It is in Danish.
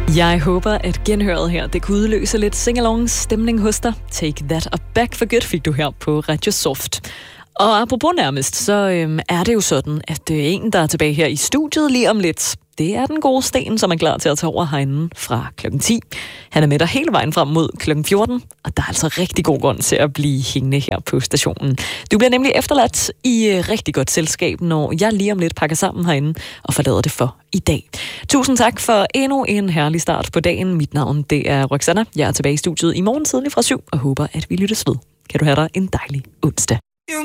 Jeg håber, at genhøret her, det kunne udløse lidt sing-along stemning hos dig. Take That og Back for Good fik du her på Radio Soft. Og apropos nærmest, så er det jo sådan, at en, der er tilbage her i studiet lige om lidt, det er den gode Sten, som er klar til at tage over herinde fra klokken 10. Han er med dig hele vejen frem mod klokken 14, og der er altså rigtig god grund til at blive hængende her på stationen. Du bliver nemlig efterladt i rigtig godt selskab, når jeg lige om lidt pakker sammen herinde og forlader det for i dag. Tusind tak for endnu en herlig start på dagen. Mit navn, det er Roxanna. Jeg er tilbage i studiet i morgen tidlig fra 7 og håber, at vi lyttes ved. Kan du have dig en dejlig onsdag.